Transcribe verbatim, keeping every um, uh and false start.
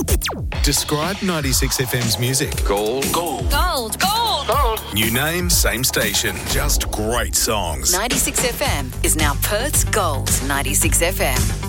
Describe ninety-six F M's music. Gold. Gold. Gold. Gold. Gold. New name, same station. Just great songs. ninety-six F M is now Perth's Gold ninety-six F M.